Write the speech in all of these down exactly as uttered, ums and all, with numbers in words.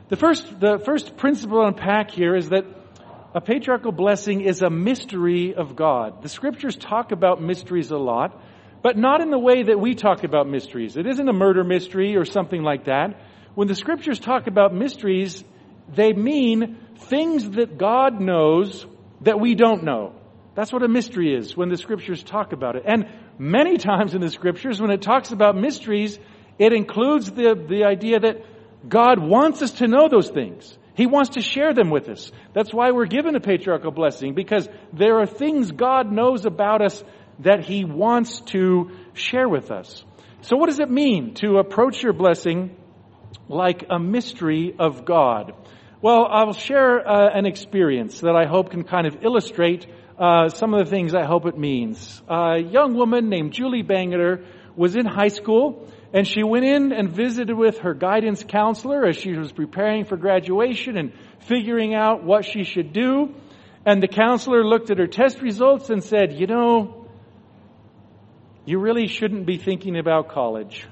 The first, the first principle to unpack here is that a patriarchal blessing is a mystery of God. The scriptures talk about mysteries a lot, but not in the way that we talk about mysteries. It isn't a murder mystery or something like that. When the scriptures talk about mysteries, they mean things that God knows that we don't know. That's what a mystery is when the scriptures talk about it. And many times in the scriptures, when it talks about mysteries, it includes the, the idea that God wants us to know those things. He wants to share them with us. That's why we're given a patriarchal blessing, because there are things God knows about us that He wants to share with us. So what does it mean to approach your blessing like a mystery of God? Well, I'll share uh, an experience that I hope can kind of illustrate uh, some of the things I hope it means. A young woman named Julie Bangeter was in high school, and she went in and visited with her guidance counselor as she was preparing for graduation and figuring out what she should do. And the counselor looked at her test results and said, you know, you really shouldn't be thinking about college.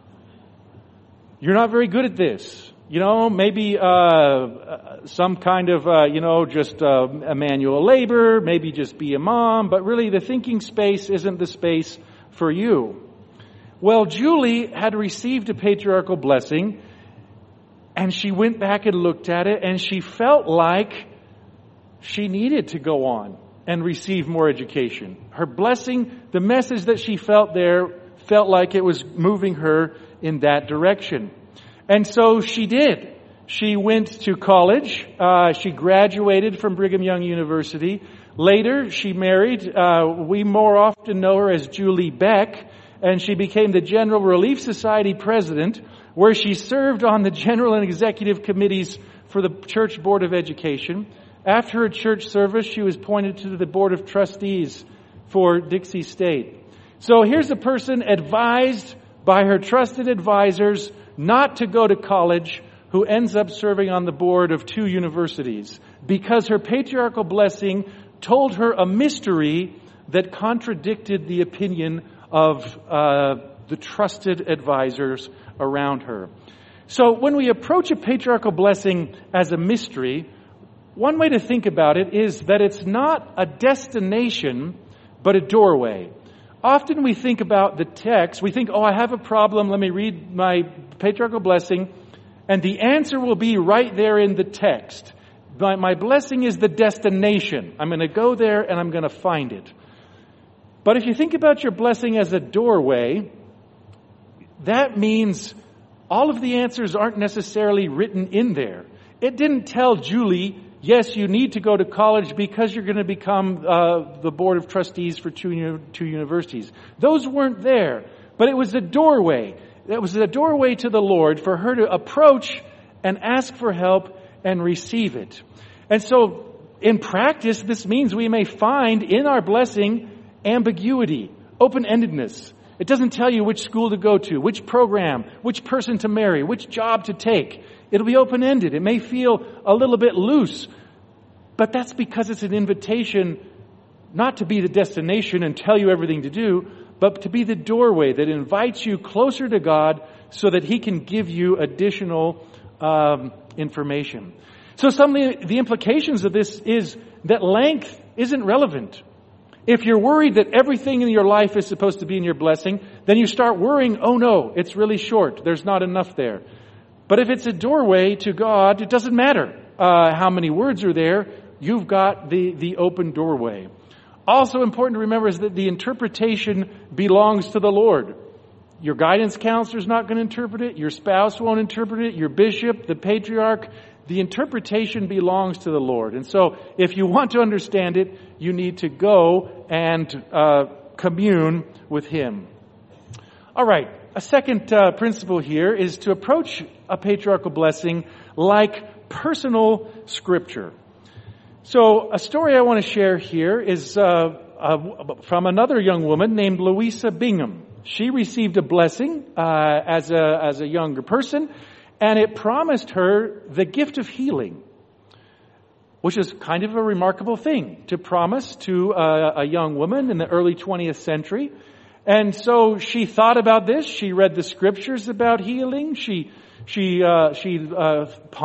You're not very good at this. You know, maybe uh some kind of, uh, you know, just uh, a manual labor, maybe just be a mom, but really the thinking space isn't the space for you. Well, Julie had received a patriarchal blessing, and she went back and looked at it, and she felt like she needed to go on and receive more education. Her blessing, the message that she felt there, felt like it was moving her in that direction. And so she did. She went to college. Uh, she graduated from Brigham Young University. Later, she married. Uh, we more often know her as Julie Beck. And she became the General Relief Society president, where she served on the general and executive committees for the Church Board of Education. After her church service, she was appointed to the Board of Trustees for Dixie State. So here's a person advised by her trusted advisors not to go to college, who ends up serving on the board of two universities because her patriarchal blessing told her a mystery that contradicted the opinion of uh, the trusted advisors around her. So when we approach a patriarchal blessing as a mystery, one way to think about it is that it's not a destination, but a doorway. Often we think about the text, we think, oh, I have a problem, let me read my patriarchal blessing, and the answer will be right there in the text. My, my blessing is the destination. I'm going to go there and I'm going to find it. But if you think about your blessing as a doorway, that means all of the answers aren't necessarily written in there. It didn't tell Julie, yes, you need to go to college because you're going to become uh, the board of trustees for two, two universities. Those weren't there. But it was a doorway. It was a doorway to the Lord for her to approach and ask for help and receive it. And so in practice, this means we may find in our blessing ambiguity, open-endedness. It doesn't tell you which school to go to, which program, which person to marry, which job to take. It'll be open-ended. It may feel a little bit loose, but that's because it's an invitation not to be the destination and tell you everything to do, but to be the doorway that invites you closer to God so that He can give you additional um, information. So some of the, the implications of this is that length isn't relevant. If you're worried that everything in your life is supposed to be in your blessing, then you start worrying, oh no, it's really short. There's not enough there. But if it's a doorway to God, it doesn't matter uh, how many words are there. You've got the, the open doorway. Also important to remember is that the interpretation belongs to the Lord. Your guidance counselor is not going to interpret it. Your spouse won't interpret it. Your bishop, the patriarch. The interpretation belongs to the Lord. And so if you want to understand it, you need to go and uh, commune with Him. All right. A second uh, principle here is to approach a patriarchal blessing like personal scripture. So a story I want to share here is uh, uh, from another young woman named Louisa Bingham. She received a blessing uh, as a as a younger person, and it promised her the gift of healing, which is kind of a remarkable thing to promise to a, a young woman in the early twentieth century. And so she thought about this. She read the scriptures about healing. She she uh, she uh,